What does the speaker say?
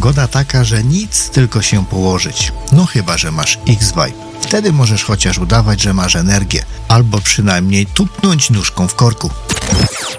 pogoda taka, że nic, tylko się położyć. No chyba, że masz X-Vibe. Wtedy możesz chociaż udawać, że masz energię, albo przynajmniej tupnąć nóżką w korku.